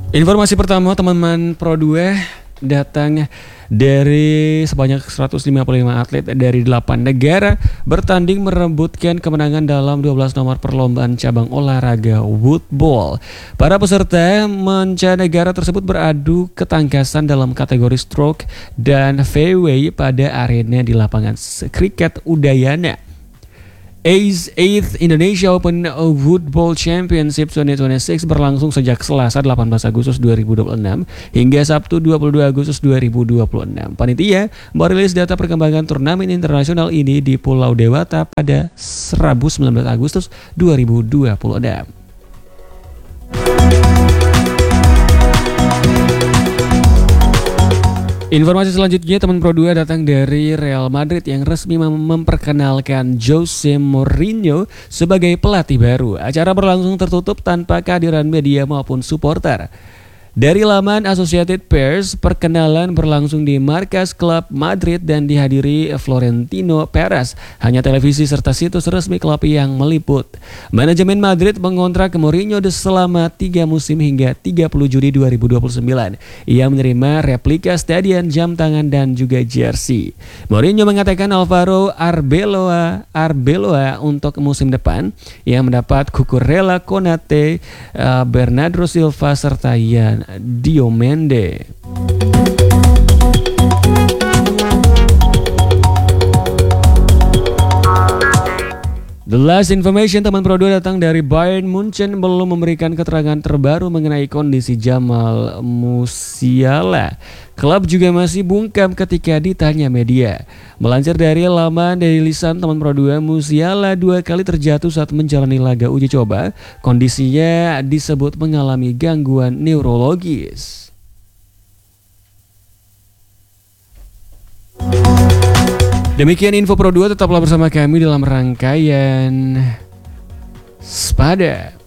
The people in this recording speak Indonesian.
Informasi pertama teman-teman Pro 2 datang dari sebanyak 155 atlet dari 8 negara bertanding merebutkan kemenangan dalam 12 nomor perlombaan cabang olahraga woodball. Para peserta mancanegara tersebut beradu ketangkasan dalam kategori stroke dan fairway pada arena di lapangan kriket Udayana. ACE 8th Indonesia Open Woodball Championship 2026 berlangsung sejak Selasa 18 Agustus 2026 hingga Sabtu 22 Agustus 2026. Panitia merilis data perkembangan turnamen internasional ini di Pulau Dewata pada Rabu 19 Agustus 2026. Informasi selanjutnya teman Pro 2 datang dari Real Madrid yang resmi memperkenalkan Jose Mourinho sebagai pelatih baru. Acara berlangsung tertutup tanpa kehadiran media maupun supporter. Dari laman Associated Press, perkenalan berlangsung di markas klub Madrid dan dihadiri Florentino Perez. Hanya televisi serta situs resmi klub yang meliput. Manajemen Madrid mengontrak Mourinho selama 3 musim hingga 30 Juni 2029. Ia menerima replika stadion, jam tangan dan juga jersey. Mourinho mengatakan Alvaro Arbeloa untuk musim depan. Ia mendapat Cucurella, Konate, Bernardo Silva serta Ian Diomande. The last information teman Pro 2 datang dari Bayern Munchen belum memberikan keterangan terbaru mengenai kondisi Jamal Musiala. Klub juga masih bungkam ketika ditanya media. Melansir dari laman Daily Sun teman Pro 2, Musiala 2 kali terjatuh saat menjalani laga uji coba. Kondisinya disebut mengalami gangguan neurologis. Demikian info Pro 2, tetaplah bersama kami dalam rangkaian Spada.